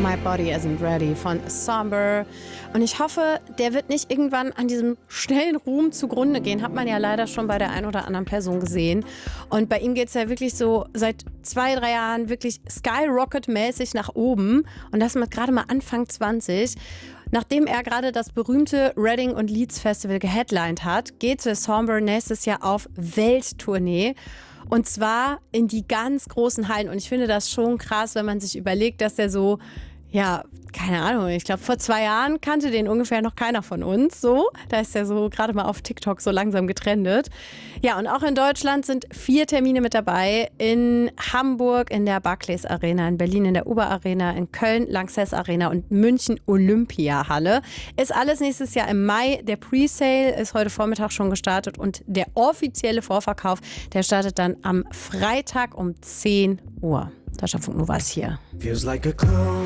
My Body Isn't Ready von Somber. Und ich hoffe, der wird nicht irgendwann an diesem schnellen Ruhm zugrunde gehen. Hat man ja leider schon bei der einen oder anderen Person gesehen. Und bei ihm geht es ja wirklich so seit 2-3 Jahren wirklich Skyrocket-mäßig nach oben. Und das mit gerade mal Anfang 20. Nachdem er gerade das berühmte Reading und Leeds Festival geheadlined hat, geht The Somber nächstes Jahr auf Welttournee. Und zwar in die ganz großen Hallen. Und ich finde das schon krass, wenn man sich überlegt, dass der so, ja, keine Ahnung, ich glaube, vor 2 Jahren kannte den ungefähr noch keiner von uns. So, da ist er so gerade mal auf TikTok so langsam getrendet. Ja, und auch in Deutschland sind 4 Termine mit dabei. In Hamburg in der Barclays Arena, in Berlin in der Uber Arena, in Köln Lanxess Arena und München Olympiahalle. Ist alles nächstes Jahr im Mai. Der Presale ist heute Vormittag schon gestartet und der offizielle Vorverkauf, der startet dann am Freitag um 10 Uhr. Deutschlandfunk Nova ist hier.